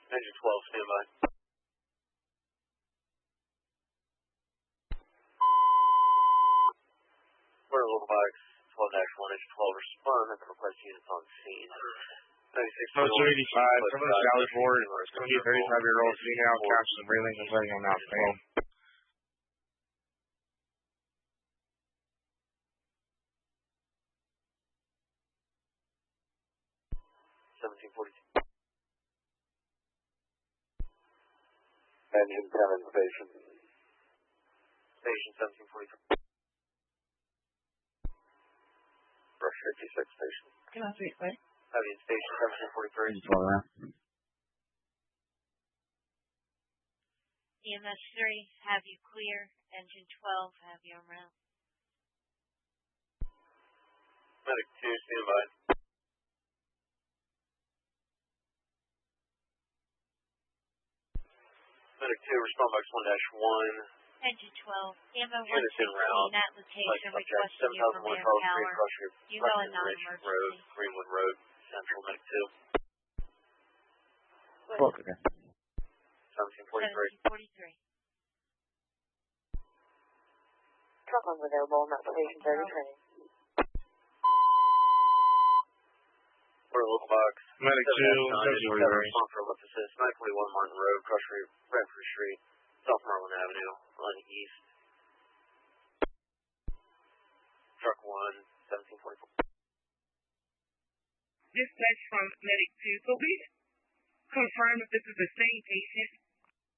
Engine 12, stand by. We're Local Box 12-1, Engine 12, respond at the request units on scene. 86 285, from the Sally Ford, 35-year-old female, captured the railing and letting him out fail. 1742. Engine 10 in station. Station 1743. Brush 56 station. Can I speak, please? Heavy in station 1743. EMS 3, have you clear. Engine 12, have you around. Medic 2, stand by. Medic 2, respond box 1-1. Engine 12, EMO 116 at location, like requesting you from Air Power. You know a non-emergency. Road, Greenwood Road, Central, Medic 2. Okay. 1743. 1743. Truck one's available on that station 30 training. For Local Box. Medic 2, respond for ellipsis, 941 Martin Road, Bradford Street, South Maryland Avenue, on the east. Truck 1, 1744. Dispatch from Medic 2. So please confirm if this is the same patient